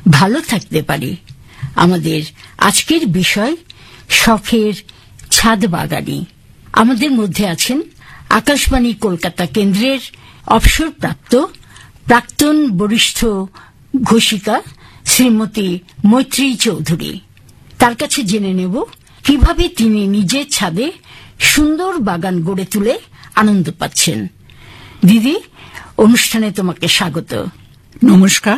ভালো থাকতে পারি। আমাদের আজকের বিষয় শখের ছাদ বাগানি। আমাদের মধ্যে আছেন আকাশবাণী কলকাতা কেন্দ্রের অবসরপ্রাপ্ত প্রাক্তন বরিষ্ঠ ঘোষিকা শ্রীমতী মৈত্রী চৌধুরী। তার কাছে জেনে নেব কিভাবে তিনি নিজের ছাদে সুন্দর বাগান গড়ে তুলে আনন্দ পাচ্ছেন। দিদি, অনুষ্ঠানে তোমাকে স্বাগত। নমস্কার।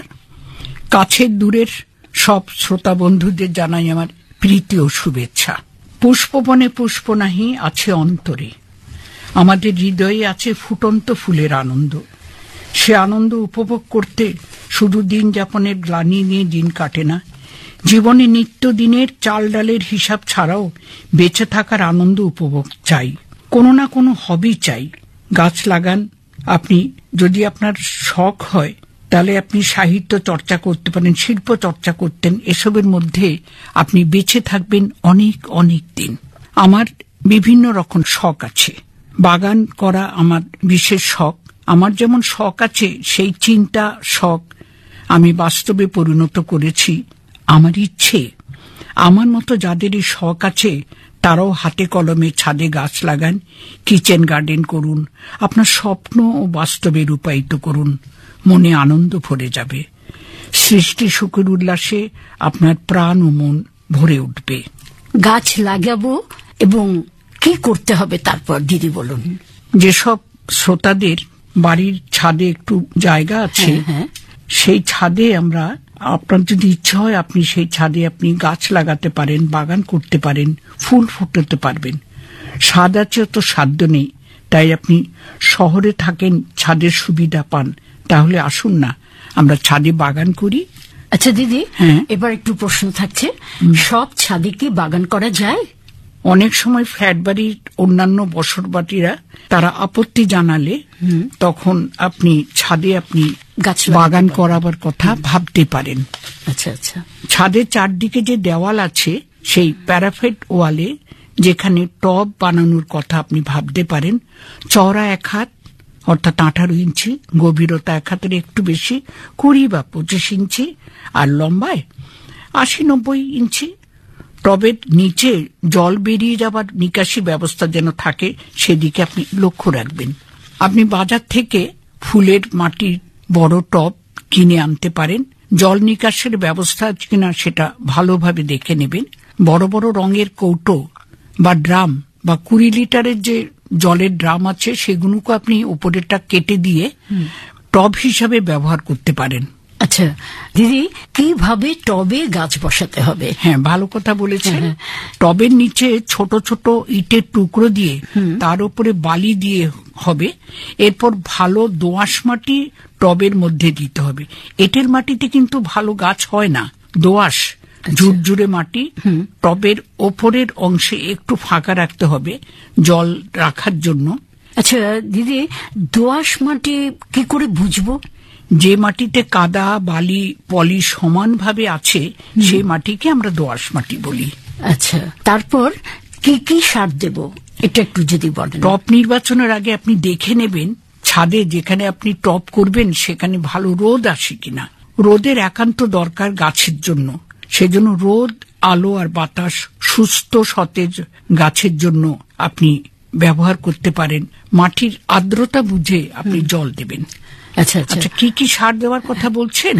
কাছের দূরের সব শ্রোতা বন্ধুদের জানাই আমার প্রীতি ও শুভেচ্ছা। পুষ্পবনে পুষ্প নাহি আছে অন্তরে, আমাদের হৃদয়ে আছে ফুটন্ত ফুলের আনন্দ। সে আনন্দ উপভোগ করতে শুধু দিন যাপনের গ্লানি নিয়ে দিন কাটে না, জীবনে নিত্যদিনের চাল ডালের হিসাব ছাড়াও বেঁচে থাকার আনন্দ উপভোগ চাই। কোনো না কোনো হবি চাই। গাছ লাগান। আপনি যদি আপনার শখ হয় তাহলে আপনি সাহিত্য চর্চা করতে পারেন, শিল্প চর্চা করতেন। এসবের মধ্যে আপনি বেঁচে থাকবেন অনেক অনেক দিন। আমার বিভিন্ন রকম শখ আছে। বাগান করা আমার বিশেষ শখ। আমার যেমন শখ আছে, সেই চিন্তা শখ আমি বাস্তবে পরিণত করেছি। আমার ইচ্ছে আমার মতো যাদের এই শখ আছে তারাও হাতে কলমে ছাদে গাছ লাগান, কিচেন গার্ডেন করুন, আপনার স্বপ্ন ও বাস্তবে রূপায়িত করুন। মনে আনন্দ ভরে যাবে। সৃষ্টি সুখের উল্লাসে আপনার প্রাণ ও মন ভরে উঠবে। গাছ লাগাবো এবং কি করতে হবে তারপর দিদি বলুন। যেসব শ্রোতাদের বাড়ির ছাদে একটু জায়গা আছে, সেই ছাদে আমরা, আপনার যদি ইচ্ছা হয় আপনি সেই ছাদে আপনি গাছ লাগাতে পারেন, বাগান করতে পারেন, ফুল ফুটাতে পারবেন। স্বাদ আছে তো সাধ্য নেই। তাই আপনি শহরে থাকেন, ছাদের সুবিধা পান, তাহলে আসুন না আমরা ছাদে বাগান করি। আচ্ছা দিদি, এবার একটু প্রশ্ন থাকছে, সব ছাদে কি বাগান করা যায়? অনেক সময় ফ্ল্যাট বাড়ির অন্যান্য বসতবাড়িরা তারা আপত্তি জানালে তখন আপনি ছাদে আপনি বাগান করাবার কথা ভাবতে পারেন। আচ্ছা আচ্ছা। ছাদের চারদিকে যে দেওয়াল আছে সেই প্যারাফেট ওয়ালে যেখানে টব বানানোর কথা আপনি ভাবতে পারেন। চওড়া 1 হাত অর্থাৎ 18 ইঞ্চি, গভীরতা 1 হাতের একটু বেশি 20 বা 25 ইঞ্চি, আর লম্বায় 80-90 ইঞ্চি। টবের নিচে জল বেরিয়ে যাবার নিকাশি ব্যবস্থা যেন থাকে সেদিকে আপনি লক্ষ্য রাখবেন। আপনি বাজার থেকে ফুলের মাটির বড় টব কিনে আনতে পারেন। জল নিকাশের ব্যবস্থা আছে কিনা সেটা ভালোভাবে দেখে নেবেন। বড় বড় রঙের কৌটো বা ড্রাম বা 20 লিটারের যে জলের ড্রাম আছে সেগুলোকে আপনি উপরেরটা কেটে দিয়ে টব হিসাবে ব্যবহার করতে পারেন। আচ্ছা দিদি, কিভাবে টবে গাছ বসাতে হবে? হ্যাঁ, ভালো কথা বলেছেন। টবের নিচে ছোট ছোট ইটের টুকরো দিয়ে তার উপরে বালি দিয়ে হবে। এরপর ভালো দোআঁশ মাটি টবের মধ্যে দিতে হবে। এঁটেল মাটিতে কিন্তু ভালো গাছ হয় না। দোআঁশ ঝুরঝুরে মাটি। টবের ওপরের অংশে একটু ফাঁকা রাখতে হবে জল রাখার জন্য। আচ্ছা দিদি, দোআঁশ মাটি কি করে বুঝবো? যে মাটিতে কাদা বালি পলি সমানভাবে আছে সেই মাটিকে আমরা দোআঁশ মাটি বলি। আচ্ছা, তারপর কি কি সার দেব এটা একটু যদি বলেন। টব নির্বাচনের আগে আপনি দেখে নেবেন ছাদে যেখানে আপনি টব করবেন সেখানে ভালো রোদ আসে কিনা। রোদের একান্ত দরকার গাছের জন্য। সেজন্য রোদ, আলো আর বাতাস সুস্থ সতেজ গাছের জন্য আপনি ব্যবহার করতে পারেন। মাটির আর্দ্রতা বুঝে আপনি জল দেবেন। আচ্ছা আচ্ছা, কি কি সার দেওয়ার কথা বলছেন?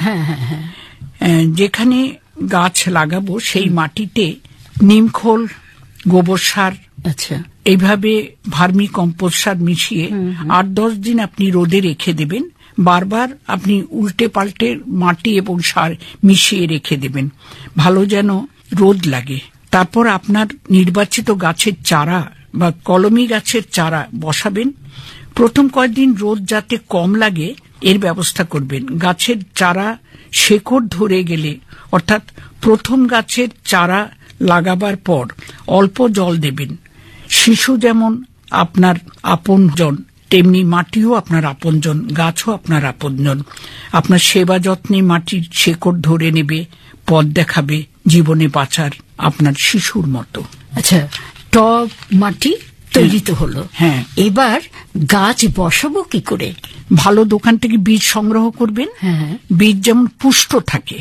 যেখানে গাছ লাগাবো সেই মাটিতে নিমখোল, গোবর সার, আচ্ছা, এইভাবে ভার্মি কম্পোস্ট সার মিশিয়ে 8-10 দিন আপনি রোদে রেখে দেবেন। বারবার আপনি উল্টে পাল্টে মাটি এবং সার মিশিয়ে রেখে দেবেন, ভালো যেন রোদ লাগে। তারপর আপনার নির্বাচিত গাছের চারা বা কলমি গাছের চারা বসাবেন। প্রথম কয়েকদিন রোদ যাতে কম লাগে এর ব্যবস্থা করবেন। গাছের চারা শেকড় ধরে গেলে, অর্থাৎ প্রথম গাছের চারা লাগাবার পর অল্প জল দেবেন। শিশু যেমন আপনার আপনজন, তেমনি মাটিও আপনার আপনজন, গাছও আপনার আপনজন। আপনার সেবা যত্নে মাটির শেকড় ধরে নেবে, পথ দেখাবে জীবনে বাঁচার আপনার শিশুর মতো। আচ্ছা, টব মাটি তৈরি তো হলো, হ্যাঁ, এবার গাছ বসাবো কি করে? ভালো দোকান থেকে বীজ সংগ্রহ করবেন। বীজ যেমন পুষ্ট থাকে